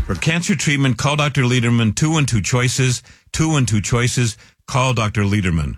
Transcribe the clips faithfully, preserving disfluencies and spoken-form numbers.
For cancer treatment, call Doctor Lederman. Two and two choices. Two and two choices. Call Doctor Lederman.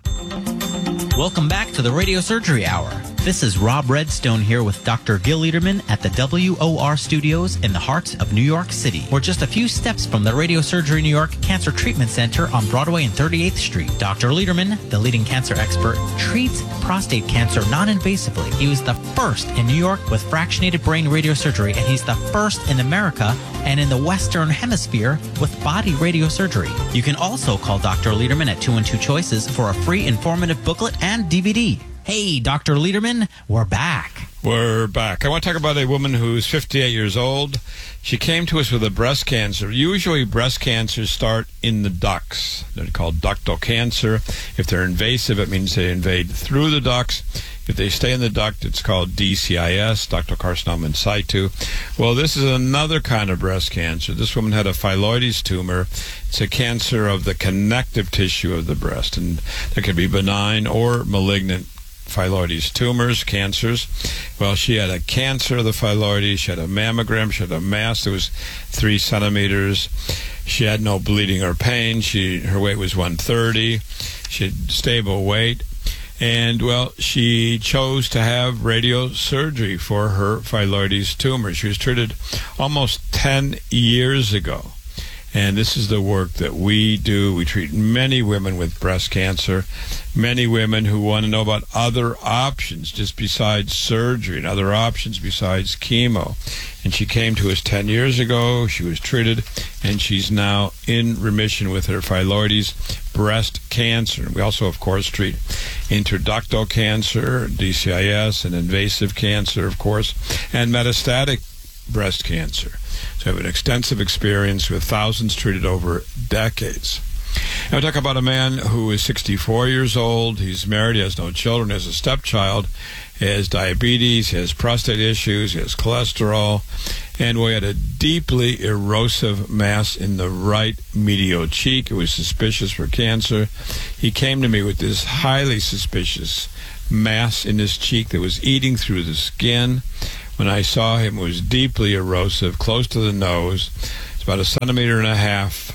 Welcome back to the Radio Surgery Hour. This is Rob Redstone here with Doctor Gil Lederman at the W O R Studios in the heart of New York City. We're just a few steps from the Radio Surgery New York Cancer Treatment Center on Broadway and thirty-eighth Street. Doctor Lederman, the leading cancer expert, treats prostate cancer non-invasively. He was the first in New York with fractionated brain radiosurgery, and he's the first in America and in the Western Hemisphere with body radiosurgery. You can also call Doctor Lederman at two and two choices for a free informative booklet and D V D. Hey, Doctor Lederman, we're back. We're back. I want to talk about a woman who's fifty-eight years old. She came to us with a breast cancer. Usually breast cancers start in the ducts. They're called ductal cancer. If they're invasive, it means they invade through the ducts. If they stay in the duct, it's called D C I S, ductal carcinoma in situ. Well, this is another kind of breast cancer. This woman had a phylloides tumor. It's a cancer of the connective tissue of the breast, and that can be benign or malignant phylloides tumors, cancers. Well, she had a cancer of the phylloides. She had a mammogram. She had a mass that was three centimeters. She had no bleeding or pain. She her weight was one thirty. She had stable weight. And, well, she chose to have radiosurgery for her phylloides tumor. She was treated almost ten years ago. And this is the work that we do. We treat many women with breast cancer, many women who want to know about other options just besides surgery and other options besides chemo. And she came to us ten years ago. She was treated, and she's now in remission with her phylloides breast cancer. We also, of course, treat interductal cancer, D C I S, and invasive cancer, of course, and metastatic breast cancer. So I have an extensive experience with thousands treated over decades. And I talk about a man who is sixty-four years old. He's married. He has no children. He has a stepchild. He has diabetes. He has prostate issues. He has cholesterol. And we had a deeply erosive mass in the right medial cheek. It was suspicious for cancer. He came to me with this highly suspicious mass in his cheek that was eating through the skin. When I saw him, it was deeply erosive, close to the nose. It's about a centimeter and a half.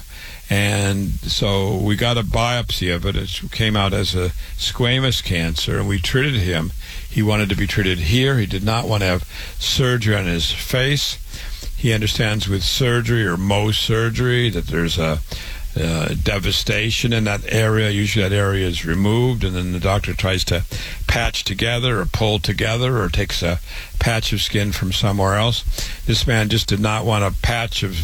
And so we got a biopsy of it. It came out as a squamous cancer, and we treated him. He wanted to be treated here. He did not want to have surgery on his face. He understands with surgery or Mohs surgery that there's a Uh, devastation in that area. Usually that area is removed, and then the doctor tries to patch together or pull together or takes a patch of skin from somewhere else. This man just did not want a patch of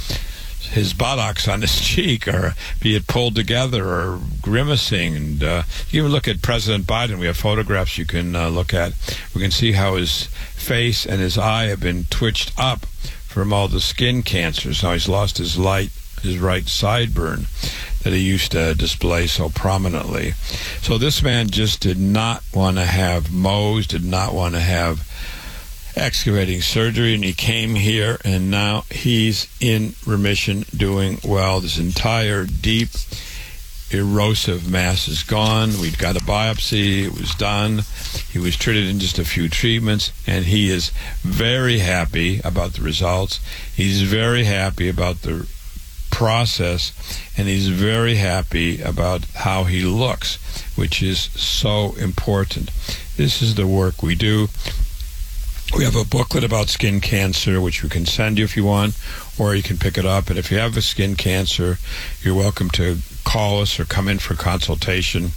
his buttocks on his cheek or be it pulled together or grimacing. And uh, you can look at President Biden. We have photographs you can uh, look at. We can see how his face and his eye have been twitched up from all the skin cancers. Now he's lost his light his right sideburn that he used to display so prominently. So this man just did not want to have Mohs, did not want to have excavating surgery, and he came here, and now he's in remission, doing well. This entire deep erosive mass is gone. We've got a biopsy. It was done. He was treated in just a few treatments, and he is very happy about the results. He's very happy about the process, and he's very happy about how he looks, which is so important. This is the work we do. We have a booklet about skin cancer, which we can send you if you want, or you can pick it up. And if you have a skin cancer, you're welcome to call us or come in for consultation.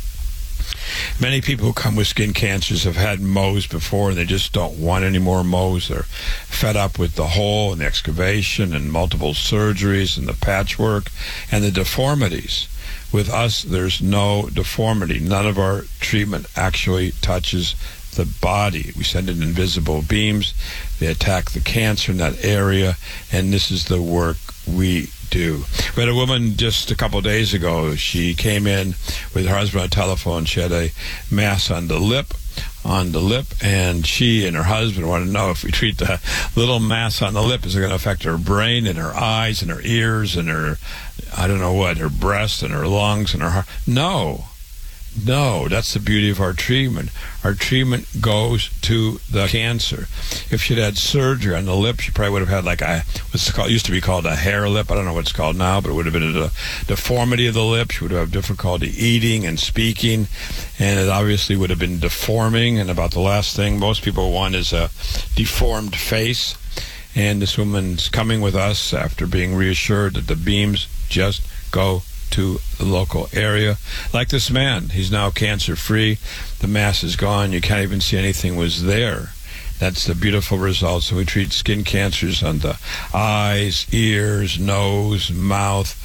Many people who come with skin cancers have had Mohs before, and they just don't want any more Mohs. They're fed up with the hole and the excavation and multiple surgeries and the patchwork and the deformities. With us, there's no deformity. None of our treatment actually touches the body. We send in invisible beams. They attack the cancer in that area, and this is the work we do. We had a woman just a couple of days ago. She came in with her husband on the telephone. She had a mass on the lip, on the lip, and she and her husband wanted to know if we treat the little mass on the lip, is it going to affect her brain and her eyes and her ears and her, I don't know what, her breast and her lungs and her heart? No. No, that's the beauty of our treatment. Our treatment goes to the cancer. If she'd had surgery on the lip, she probably would have had like a, what's it called, used to be called a hair lip. I don't know what it's called now, but it would have been a deformity of the lip. She would have difficulty eating and speaking, and it obviously would have been deforming. And about the last thing most people want is a deformed face. And this woman's coming with us after being reassured that the beams just go to the local area. Like this man, he's now cancer-free. The mass is gone. You can't even see anything was there. That's the beautiful result. So we treat skin cancers on the eyes, ears, nose, mouth,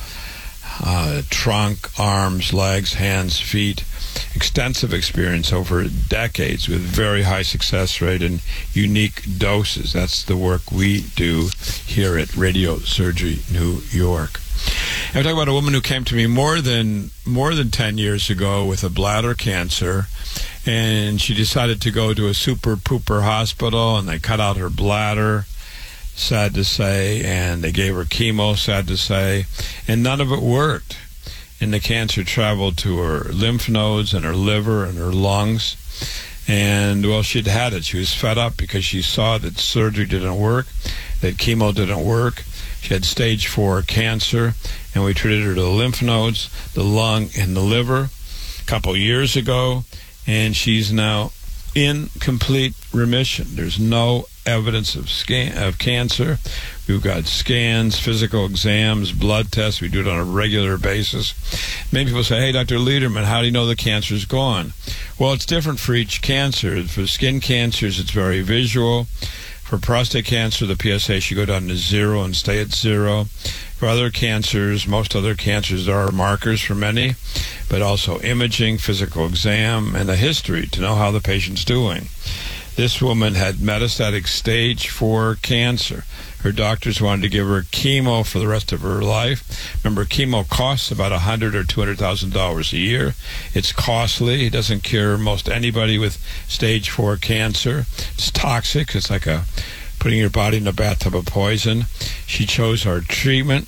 uh, trunk, arms, legs, hands, feet. Extensive experience over decades with very high success rate and unique doses. That's the work we do here at Radio Surgery New York. I'm talking about a woman who came to me more than more than ten years ago with a bladder cancer, and she decided to go to a super pooper hospital, and they cut out her bladder, sad to say, and they gave her chemo, sad to say, and none of it worked. And the cancer traveled to her lymph nodes and her liver and her lungs. And, well, she'd had it. She was fed up because she saw that surgery didn't work, that chemo didn't work. She had stage four cancer, and we treated her to the lymph nodes, the lung, and the liver a couple years ago, and she's now in complete remission. There's no evidence of scan of cancer. We've got scans, physical exams, blood tests. We do it on a regular basis. Many people say, hey, Doctor Lederman, how do you know the cancer's gone? Well, it's different for each cancer. For skin cancers, it's very visual. For prostate cancer, the P S A should go down to zero and stay at zero. For other cancers, most other cancers, there are markers for many, but also imaging, physical exam, and a history to know how the patient's doing. This woman had metastatic stage four cancer. Her doctors wanted to give her chemo for the rest of her life. Remember, chemo costs about one hundred thousand dollars or two hundred thousand dollars a year. It's costly. It doesn't cure most anybody with stage four cancer. It's toxic. It's like a putting your body in a bathtub of poison. She chose our treatment.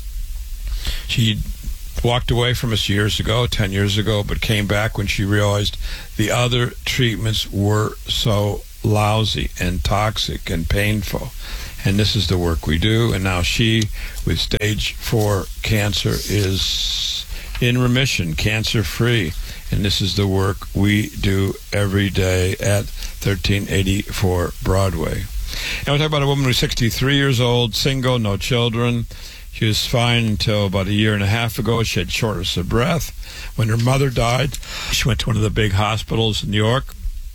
She walked away from us years ago, ten years ago, but came back when she realized the other treatments were so lousy and toxic and painful. And this is the work we do. And now she, with stage four cancer, is in remission, cancer-free. And this is the work we do every day at thirteen eighty-four Broadway. Now we're talking about a woman who's sixty-three years old, single, no children. She was fine until about a year and a half ago. She had shortness of breath. When her mother died, she went to one of the big hospitals in New York.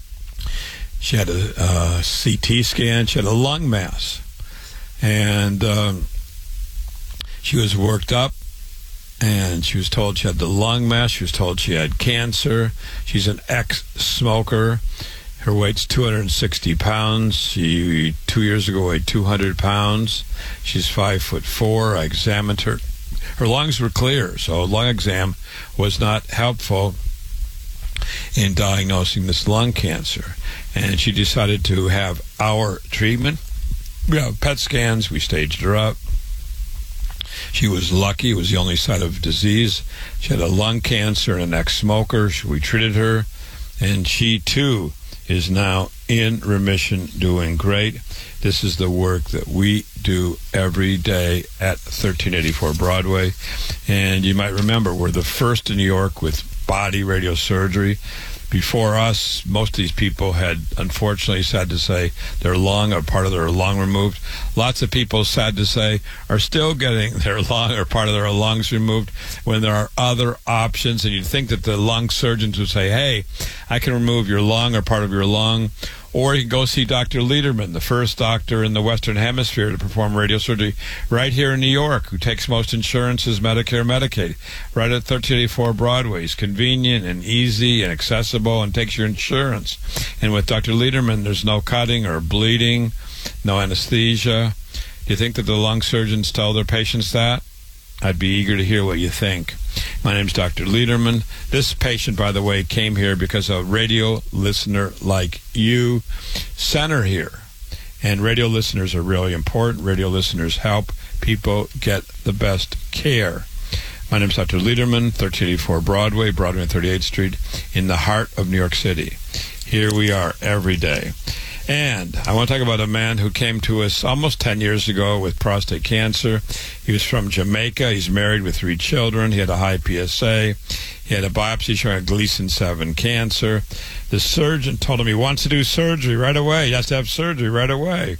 She had a, a C T scan. She had a lung mass. And um, she was worked up, and she was told she had the lung mass. She was told she had cancer. She's an ex-smoker. Her weight's two hundred sixty pounds. She, two years ago, weighed two hundred pounds. She's five foot four. I examined her. Her lungs were clear, so a lung exam was not helpful in diagnosing this lung cancer. And she decided to have our treatment. We have P E T scans. We staged her up. She was lucky. It was the only sign of disease. She had a lung cancer and an ex-smoker. We treated her, and she, too, is now in remission, doing great. This is the work that we do every day at thirteen eighty-four Broadway. And you might remember, we're the first in New York with body radiosurgery. Before us, most of these people had, unfortunately, sad to say, their lung or part of their lung removed. Lots of people, sad to say, are still getting their lung or part of their lungs removed when there are other options. And you'd think that the lung surgeons would say, hey, I can remove your lung or part of your lung. Or you can go see Doctor Lederman, the first doctor in the Western Hemisphere to perform radiosurgery right here in New York, who takes most insurances, Medicare, Medicaid, right at thirteen eighty-four Broadway. He's convenient and easy and accessible and takes your insurance. And with Doctor Lederman, there's no cutting or bleeding, no anesthesia. Do you think that the lung surgeons tell their patients that? I'd be eager to hear what you think. My name's Doctor Lederman. This patient, by the way, came here because a radio listener like you sent her here. And radio listeners are really important. Radio listeners help people get the best care. My name is Doctor Lederman, thirteen eighty-four Broadway, Broadway and thirty-eighth Street, in the heart of New York City. Here we are every day. And I want to talk about a man who came to us almost ten years ago with prostate cancer. He was from Jamaica. He's married with three children. He had a high P S A. He had a biopsy showing a Gleason seven cancer. The surgeon told him he wants to do surgery right away. He has to have surgery right away.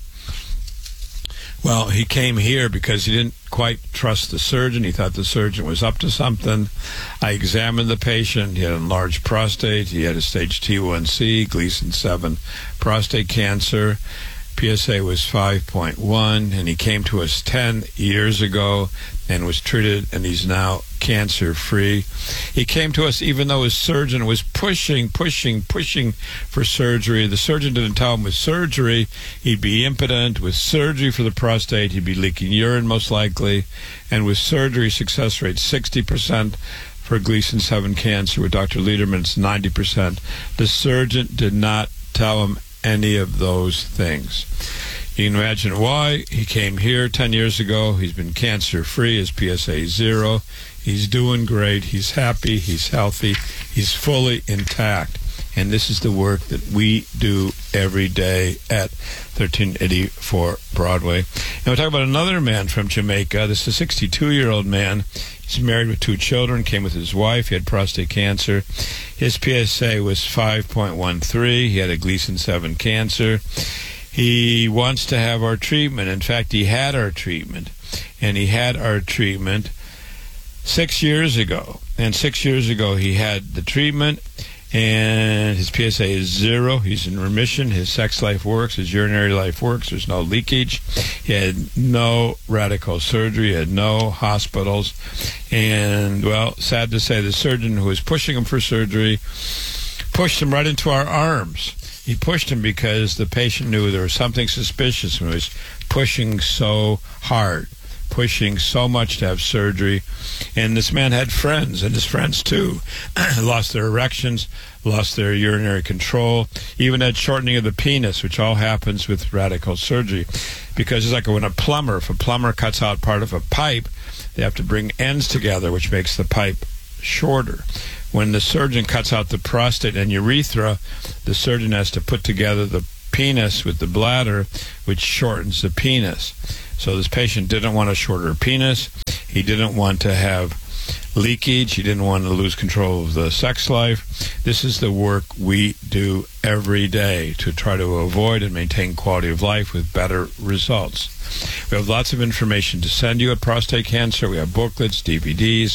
Well, he came here because he didn't quite trust the surgeon. He thought the surgeon was up to something. I examined the patient. He had an enlarged prostate. He had a stage T one C, Gleason seven prostate cancer. P S A was five point one, and he came to us ten years ago and was treated, and he's now cancer-free. He came to us even though his surgeon was pushing, pushing, pushing for surgery. The surgeon didn't tell him with surgery he'd be impotent. With surgery for the prostate, he'd be leaking urine most likely. And with surgery, success rate sixty percent. For Gleason seven cancer with Doctor Lederman, it's ninety percent. The surgeon did not tell him any of those things. You can imagine why. He came here ten years ago. He's been cancer-free. His P S A is zero. He's doing great. He's happy. He's healthy. He's fully intact. And this is the work that we do every day at thirteen eighty-four Broadway. And we'll talk about another man from Jamaica. This is a sixty-two-year-old man. He's married with two children, came with his wife. He had prostate cancer. His P S A was five point one three. He had a Gleason seven cancer. He wants to have our treatment. In fact, he had our treatment. And he had our treatment six years ago. And six years ago, he had the treatment. And his P S A is zero. He's in remission. His sex life works. His urinary life works. There's no leakage. He had no radical surgery. He had no hospitals. And, well, sad to say, the surgeon who was pushing him for surgery pushed him right into our arms. He pushed him because the patient knew there was something suspicious when he was pushing so hard, pushing so much to have surgery. And this man had friends, and his friends too lost their erections, lost their urinary control, even had shortening of the penis, which all happens with radical surgery. Because it's like when a plumber, if a plumber cuts out part of a pipe, they have to bring ends together, which makes the pipe shorter. When the surgeon cuts out the prostate and urethra, the surgeon has to put together the penis with the bladder, which shortens the penis. So this patient didn't want a shorter penis. He didn't want to have leakage. He didn't want to lose control of the sex life. This is the work we do every day to try to avoid and maintain quality of life with better results. We have lots of information to send you at prostate cancer. We have booklets, D V Ds,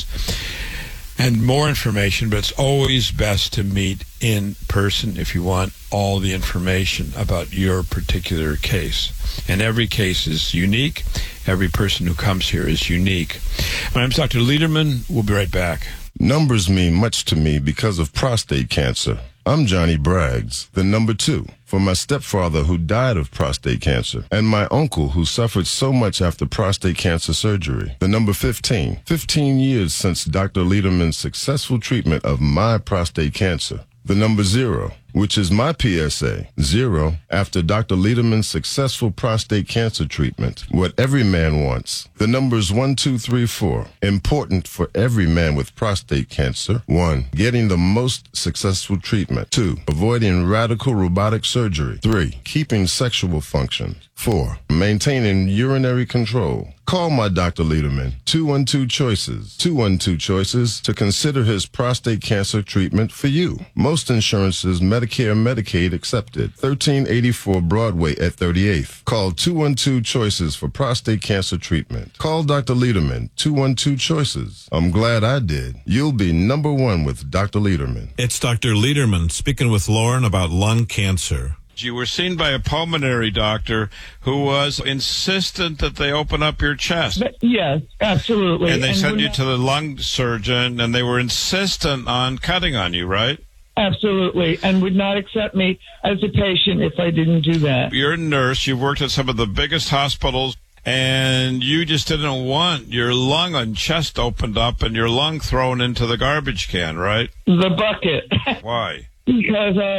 and more information, but it's always best to meet in person if you want all the information about your particular case. And every case is unique. Every person who comes here is unique. My name is Doctor Lederman. We'll be right back. Numbers mean much to me because of prostate cancer. I'm Johnny Braggs, the number two, for my stepfather who died of prostate cancer, and my uncle who suffered so much after prostate cancer surgery. The number fifteen, fifteen years since Doctor Lederman's successful treatment of my prostate cancer. The number zero, which is my P S A, zero, after Doctor Lederman's successful prostate cancer treatment. What every man wants. The numbers one, two, three, four. Important for every man with prostate cancer. One, getting the most successful treatment. Two, avoiding radical robotic surgery. Three, keeping sexual function. Four, maintaining urinary control. Call my Doctor Lederman, two one two Choices, two one two Choices, to consider his prostate cancer treatment for you. Most insurances, Medicare, Medicaid accepted. thirteen eighty-four Broadway at thirty-eighth. Call two one two Choices for prostate cancer treatment. Call Doctor Lederman, two one two Choices. I'm glad I did. You'll be number one with Doctor Lederman. It's Doctor Lederman speaking with Lauren about lung cancer. You were seen by a pulmonary doctor who was insistent that they open up your chest. Yes, absolutely. And they and sent you not, to the lung surgeon, and they were insistent on cutting on you, right? Absolutely, and would not accept me as a patient if I didn't do that. You're a nurse. You've worked at some of the biggest hospitals, and you just didn't want your lung and chest opened up and your lung thrown into the garbage can, right? The bucket. Why? Because I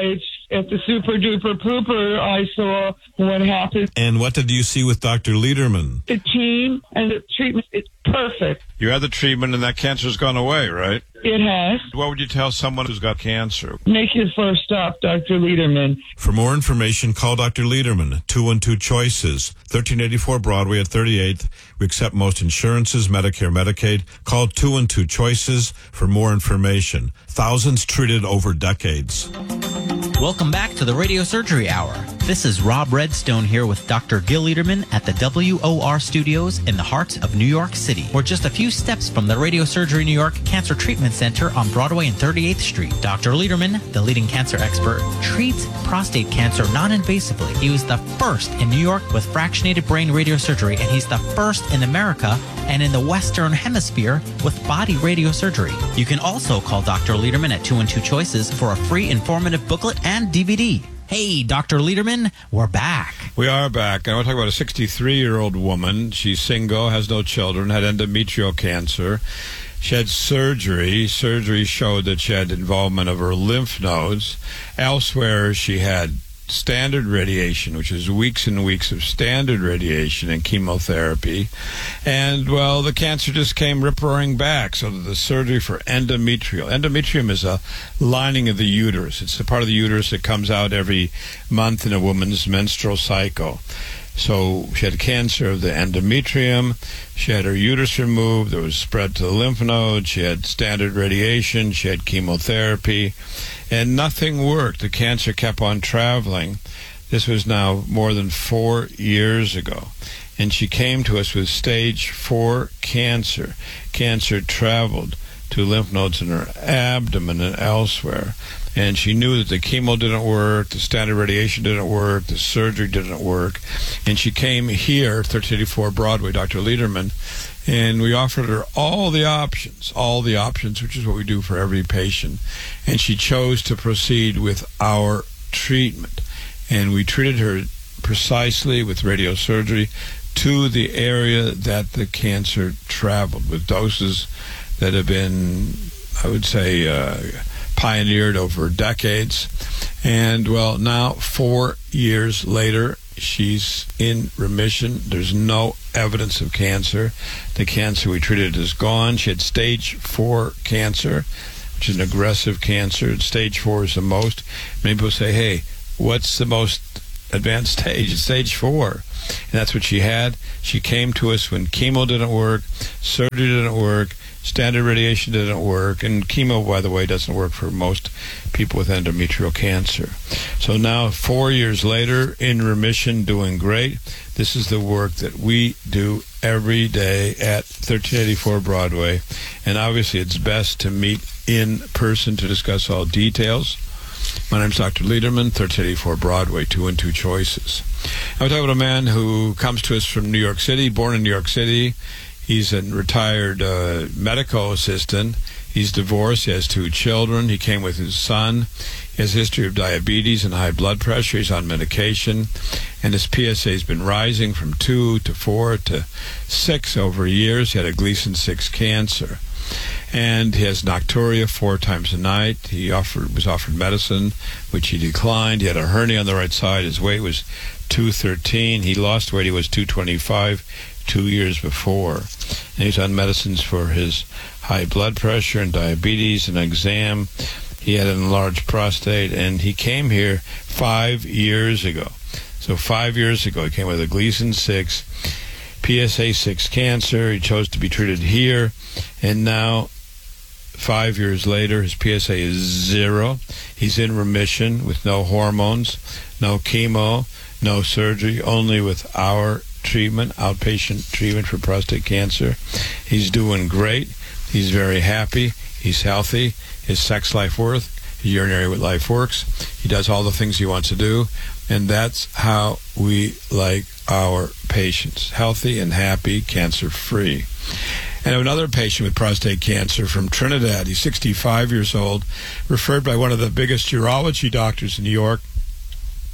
at the Super Duper Pooper, I saw what happened. And what did you see with Doctor Lederman? The team and the treatment, it's perfect. You had the treatment and that cancer's gone away, right? It has. What would you tell someone who's got cancer? Make your first stop, Doctor Lederman. For more information, call Doctor Lederman, two one two Choices, thirteen eighty-four Broadway at thirty-eighth. We accept most insurances, Medicare, Medicaid. Call two one two Choices for more information. Thousands treated over decades. Welcome back to the Radio Surgery Hour. This is Rob Redstone here with Doctor Gil Lederman at the W O R Studios in the heart of New York City. We're just a few steps from the Radio Surgery New York Cancer Treatment Center on Broadway and thirty-eighth Street. Doctor Lederman, the leading cancer expert, treats prostate cancer non-invasively. He was the first in New York with fractionated brain radiosurgery, and he's the first in America and in the Western Hemisphere with body radiosurgery. You can also call Doctor Lederman at two one two Choices for a free informative booklet and D V D. Hey, Doctor Lederman, we're back. We are back. I want to talk about a sixty-three-year-old woman. She's single, has no children, had endometrial cancer. She had surgery. Surgery showed that she had involvement of her lymph nodes. Elsewhere, she had standard radiation, which is weeks and weeks of standard radiation and chemotherapy. And, well, the cancer just came rip-roaring back, so the surgery for endometrial. Endometrium is a lining of the uterus. It's the part of the uterus that comes out every month in a woman's menstrual cycle. So she had cancer of the endometrium. She had her uterus removed. There was spread to the lymph nodes. She had standard radiation. She had chemotherapy. And nothing worked. The cancer kept on traveling. This was now more than four years ago. And she came to us with stage four cancer. Cancer traveled to lymph nodes in her abdomen and elsewhere. And she knew that the chemo didn't work, the standard radiation didn't work, the surgery didn't work. And she came here, thirteen eighty-four Broadway, Doctor Lederman, and we offered her all the options, all the options, which is what we do for every patient. And she chose to proceed with our treatment. And we treated her precisely with radiosurgery to the area that the cancer traveled, with doses that have been, I would say, uh, pioneered over decades. And, well, now, four years later, she's in remission. There's no evidence of cancer. The cancer we treated is gone. She had stage four cancer, which is an aggressive cancer. Stage four is the most. Many people say, hey, what's the most advanced stage? It's stage four. And that's what she had. She came to us when chemo didn't work, surgery didn't work, standard radiation didn't work, and chemo, by the way, doesn't work for most people with endometrial cancer. So now, four years later, in remission, doing great. This is the work that we do every day at thirteen eighty-four Broadway. And obviously, it's best to meet in person to discuss all details. My name's Doctor Lederman, thirteen eighty-four Broadway, two one two Choices. I'm talking about a man who comes to us from New York City, born in New York City. He's a retired uh, medical assistant. He's divorced. He has two children. He came with his son. He has a history of diabetes and high blood pressure. He's on medication. And his P S A has been rising from two to four to six over years. He had a Gleason six cancer. And he has nocturia four times a night. He offered was offered medicine, which he declined. He had a hernia on the right side. His weight was two thirteen. He lost weight. He was two twenty-five two years before. And he's on medicines for his high blood pressure and diabetes and exam. He had an enlarged prostate, and he came here five years ago. So five years ago, he came with a Gleason six, P S A six cancer. He chose to be treated here, and now, five years later, his P S A is zero. He's in remission with no hormones, no chemo, no surgery, only with our treatment, outpatient treatment for prostate cancer. He's doing great. He's very happy. He's healthy. His sex life works. His urinary life works. He does all the things he wants to do. And that's how we like our patients. Healthy and happy, cancer-free. And I have another patient with prostate cancer from Trinidad. He's sixty-five years old, referred by one of the biggest urology doctors in New York.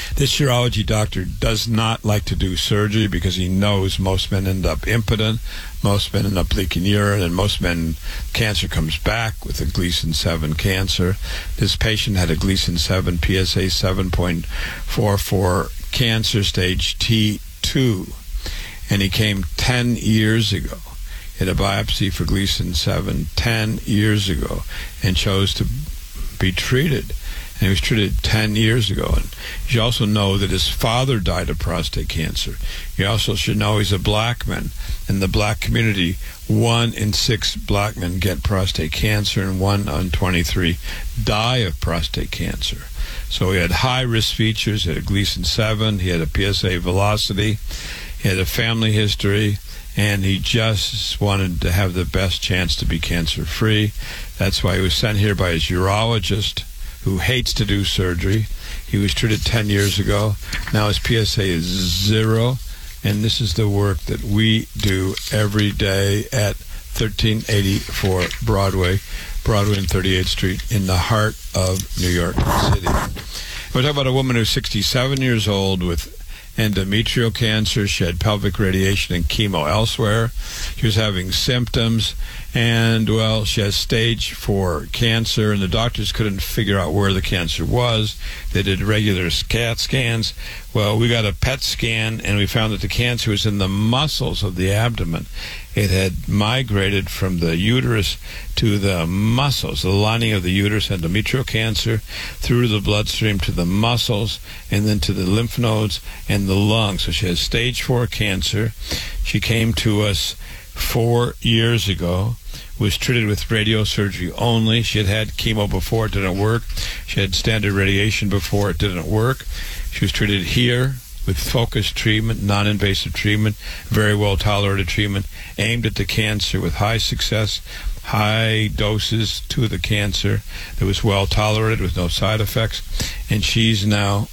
This urology doctor does not like to do surgery because he knows most men end up impotent, most men end up leaking urine, and most men, cancer comes back with a Gleason seven cancer. This patient had a Gleason seven, P S A seven point four four, cancer stage T two, and he came ten years ago. He had a biopsy for Gleason seven ten years ago and chose to be treated. And he was treated ten years ago. And you should also know that his father died of prostate cancer. You also should know he's a black man. In the black community, one in six black men get prostate cancer, and one in twenty-three die of prostate cancer. So he had high-risk features. He had a Gleason seven. He had a P S A velocity. He had a family history. And he just wanted to have the best chance to be cancer-free. That's why he was sent here by his urologist, who hates to do surgery. He was treated ten years ago. Now his P S A is zero, and this is the work that we do every day at thirteen eighty-four Broadway, Broadway and thirty-eighth Street in the heart of New York City. We're talking about a woman who's sixty-seven years old with endometrial cancer. She had pelvic radiation and chemo elsewhere. She was having symptoms, and, well, she has stage four cancer, and the doctors couldn't figure out where the cancer was. They did regular CAT scans. Well, we got a P E T scan, and we found that the cancer was in the muscles of the abdomen. It had migrated from the uterus to the muscles, the lining of the uterus, endometrial cancer, through the bloodstream to the muscles, and then to the lymph nodes and the lungs. So she has stage four cancer. She came to us four years ago, was treated with radiosurgery only. She had had chemo before, it didn't work. She had standard radiation before, it didn't work. She was treated here with focused treatment, non-invasive treatment, very well-tolerated treatment, aimed at the cancer with high success, high doses to the cancer that was well-tolerated with no side effects. And she's now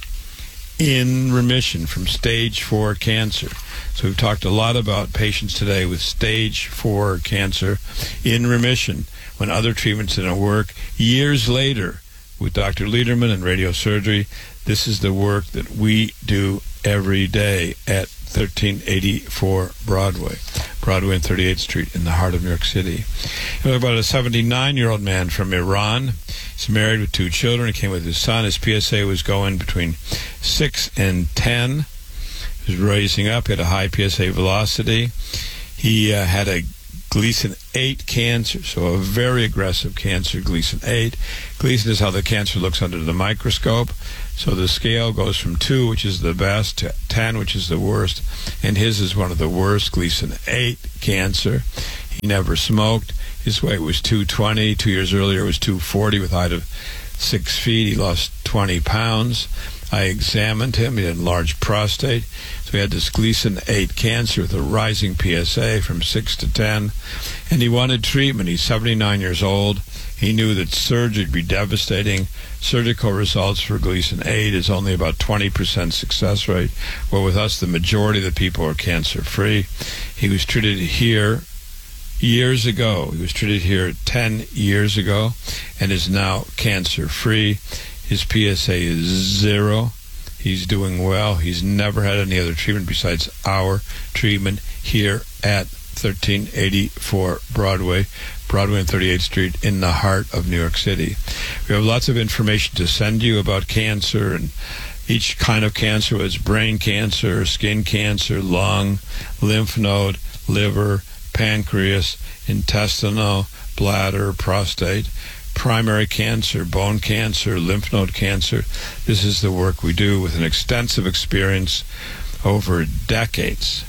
in remission from stage four cancer. So we've talked a lot about patients today with stage four cancer in remission when other treatments didn't work. Years later, with Doctor Lederman and radiosurgery, this is the work that we do every day at thirteen eighty-four Broadway, Broadway and thirty-eighth Street in the heart of New York City. We're about a seventy-nine-year-old man from Iran. He's married with two children. He came with his son. His P S A was going between six and ten. He was raising up. He had a high P S A velocity. He uh, had a Gleason eight cancer, so a very aggressive cancer, Gleason eight. Gleason is how the cancer looks under the microscope. So the scale goes from two, which is the best, to ten, which is the worst. And his is one of the worst, Gleason eight cancer. He never smoked. His weight was two twenty. Two years earlier it was two forty with a height of six feet. He lost twenty pounds. I examined him. He had a large prostate. So he had this Gleason eight cancer with a rising P S A from six to ten. And he wanted treatment. He's seventy-nine years old. He knew that surgery would be devastating. Surgical results for Gleason eight is only about twenty percent success rate. Well, with us, the majority of the people are cancer-free. He was treated here years ago. He was treated here ten years ago and is now cancer-free. His P S A is zero. He's doing well. He's never had any other treatment besides our treatment here at thirteen eighty-four Broadway, Broadway and thirty-eighth Street in the heart of New York City. We have lots of information to send you about cancer, and each kind of cancer was brain cancer, skin cancer, lung, lymph node, liver, pancreas, intestinal, bladder, prostate, primary cancer, bone cancer, lymph node cancer. This is the work we do with an extensive experience over decades.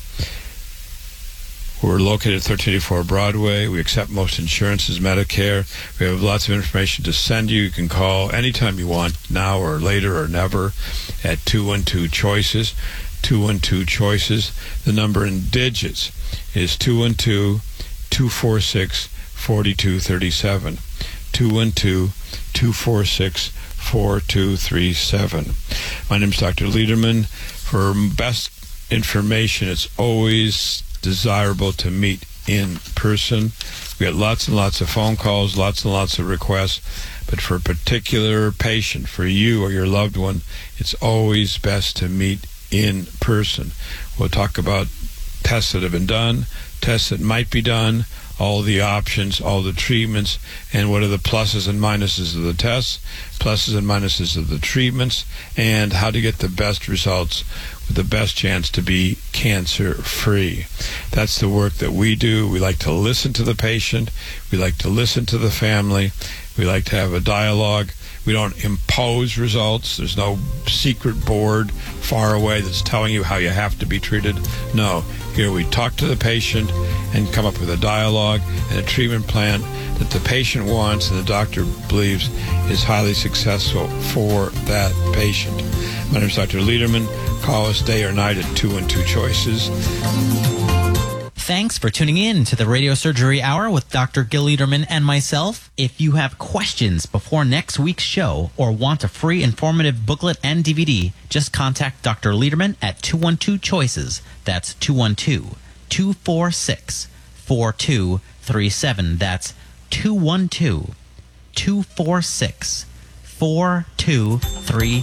We're located at thirteen eighty-four Broadway. We accept most insurances, Medicare. We have lots of information to send you. You can call anytime you want, now or later or never, at two one two choices, two one two choices. The number in digits is two one two, two four six, four two three seven. two one two, two four six, four two three seven. My name is Doctor Lederman. For best information, it's always desirable to meet in person. We get lots and lots of phone calls, lots and lots of requests. But for a particular patient, for you or your loved one, it's always best to meet in person. We'll talk about tests that have been done, tests that might be done, all the options, all the treatments, and what are the pluses and minuses of the tests, pluses and minuses of the treatments, and how to get the best results with the best chance to be cancer-free. That's the work that we do. We like to listen to the patient. We like to listen to the family. We like to have a dialogue. We don't impose results. There's no secret board far away that's telling you how you have to be treated. No. Here we talk to the patient and come up with a dialogue and a treatment plan that the patient wants and the doctor believes is highly successful for that patient. My name is Doctor Lederman. Call us day or night at two and two choices. Thanks for tuning in to the Radio Surgery Hour with Doctor Gil Lederman and myself. If you have questions before next week's show or want a free informative booklet and D V D, just contact Doctor Lederman at two one two choices. That's two one two, two four six, four two three seven. That's two one two, two four six, four two three